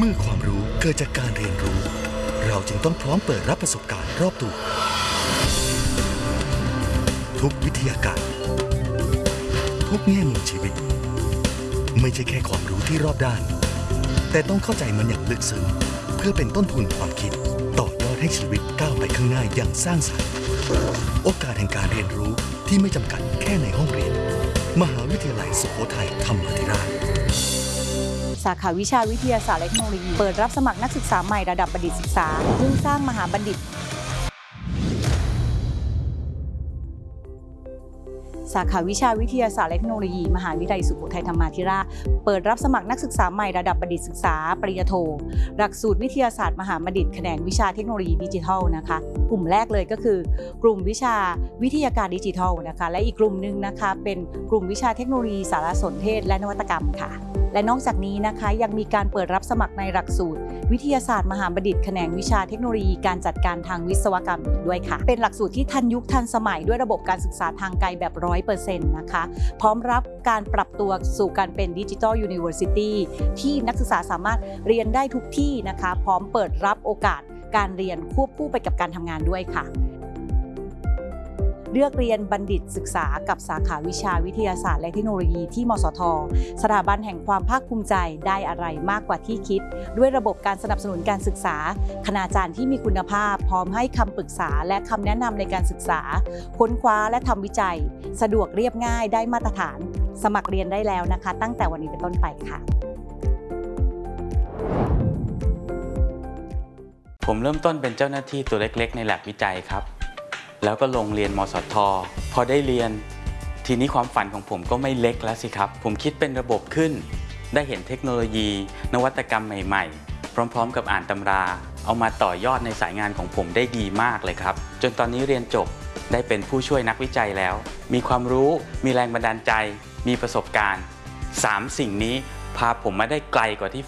มื่อความรู้เกิดจากการเรียนรู้เราจึงต้องพร้อมเปิดรับประสบการณ์รอบตัวทุกวิทยาการทุกแง่มุมชีวิตไม่ใช่แค่ความรู้ที่รอบด้านแต่ต้องเข้าใจมันอย่างลึกซึ้งเพื่อเป็นต้นทุนความคิดต่อยอดให้ชีวิตก้าวไปข้างหน้าอย่างสร้างสรรค์โอกาสแห่งการเรียนรู้ที่ไม่จำกัดแค่ในห้องเรียนมหาวิทยาลัยสุโขทัยธรรมาธิราชสาขาวิชาวิทยาศาสตร์และเทคโนโลยีเปิดรับสมัครนักศึกษาใหม่ระดับบัณฑิตศึกษามุ่งสร้างมหาบัณฑิตสาขาวิชาวิทยาศาสตร์และเทคโนโลยีมหาวิทยาลัยสุโขทัยธรรมาธิราชเปิดรับสมัครนักศึกษาใหม่ระดับบัณฑิตศึกษาปริญญาโทหลักสูตรวิทยาศาสตร์มหาบัณฑิตแขนงวิชาเทคโนโลยีดิจิทัลนะคะกลุ่มแรกเลยก็คือกลุ่มวิชาวิทยาการดิจิทัลนะคะและอีกกลุ่มหนึ่งนะคะเป็นกลุ่มวิชาเทคโนโลยีสารสนเทศและนวัตกรรมค่ะและนอกจากนี้นะคะยังมีการเปิดรับสมัครในหลักสูตรวิทยาศาสตร์มหาบัณฑิตแขนงวิชาเทคโนโลยีการจัดการทางวิศวกรรมอีกด้วยค่ะเป็นหลักสูตรที่ทันยุคทันสมัยด้วยระบบการศึกษาทางไกลแบบ 100% นะคะพร้อมรับการปรับตัวสู่การเป็นดิจิทัลยูนิเวอร์ซิตี้ที่นักศึกษาสามารถเรียนได้ทุกที่นะคะพร้อมเปิดรับโอกาสการเรียนควบคู่ไปกับการทำงานด้วยค่ะเลือกเรียนบัณฑิตศึกษากับสาขาวิชาวิทยาศาสตร์และเทคโนโลยีที่มสท.สถาบันแห่งความภาคภูมิใจได้อะไรมากกว่าที่คิดด้วยระบบการสนับสนุนการศึกษาคณาจารย์ที่มีคุณภาพพร้อมให้คำปรึกษาและคำแนะนำในการศึกษาค้นคว้าและทำวิจัยสะดวกเรียบง่ายได้มาตรฐานสมัครเรียนได้แล้วนะคะตั้งแต่วันนี้เป็นต้นไปค่ะผมเริ่มต้นเป็นเจ้าหน้าที่ตัวเล็กๆในแลบวิจัยครับแล้วก็ลงเรียนมสท.พอได้เรียนทีนี้ความฝันของผมก็ไม่เล็กแล้วสิครับผมคิดเป็นระบบขึ้นได้เห็นเทคโนโลยีนวัตกรรมใหม่ๆพร้อมๆกับอ่านตำราเอามาต่อยอดในสายงานของผมได้ดีมากเลยครับจนตอนนี้เรียนจบได้เป็นผู้ช่วยนักวิจัยแล้วมีความรู้มีแรงบันดาลใจมีประสบการณ์3 สิ่งนี้พาผมมาได้ไกลกว่าที่